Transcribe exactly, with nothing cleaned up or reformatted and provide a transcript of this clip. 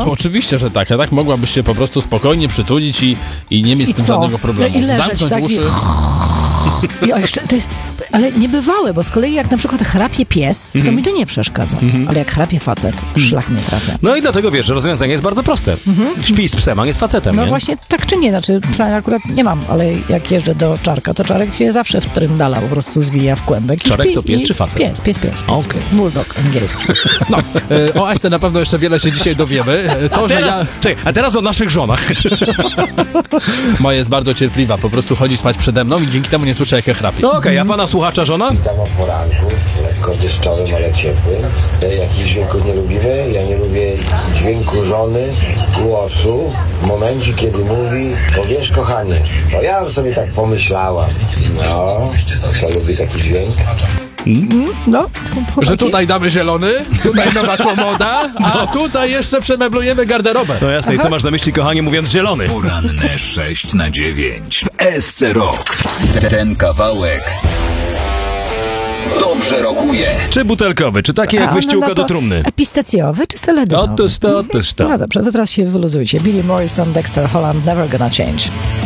No. Oczywiście, że tak. A tak mogłabyś się po prostu spokojnie przytulić i, i nie mieć I z tym co? żadnego problemu. No i leżeć Zamknąć tak uszy. I... I o, jeszcze to jest, ale niebywałe, bo z kolei jak na przykład chrapie pies, to Mhm. mi to nie przeszkadza. Ale jak chrapie facet, szlak nie trafia. No i dlatego wiesz, że rozwiązanie jest bardzo proste. Śpij z psem, a nie z facetem, No nie? właśnie tak czy nie, znaczy psa akurat nie mam, ale jak jeżdżę do Czarka, to Czarek się zawsze w tryndala po prostu zwija w kłębek. i Czarek śpi. to pies I czy facet? Pies, pies, pies. Okej. Bulldog angielski. No, e, o Aśce na pewno jeszcze wiele się dzisiaj dowiemy. E, To, że Teraz, ja... czekaj, a teraz o naszych żonach. Moja jest bardzo cierpliwa. Po prostu chodzi spać przede mną i dzięki temu nie słyszę, jak ja chrapię. No okej, a pana słuchacza żona? Witam o poranku, lekko deszczowym, ale ciepłym. Jakich dźwięków nie lubimy? Ja nie lubię dźwięku żony, głosu, w momencie, kiedy mówi, bo wiesz, kochanie, bo ja już sobie tak pomyślałam. No, to lubi taki dźwięk. No, to Że tutaj damy zielony, tutaj nowa komoda, a tutaj jeszcze przemeblujemy garderobę. No jasne, i co masz na myśli, kochanie, mówiąc zielony? Poranne sześć na dziewięć w S C Rock. Ten kawałek dobrze rokuje. Czy butelkowy, czy takie jak A, wyściółka no to do trumny? Epistacjowy czy seledynowy? Otóż to, otóż to. No dobrze, to teraz się wyluzujcie. Billy Morrison, Dexter Holland, Never Gonna Change.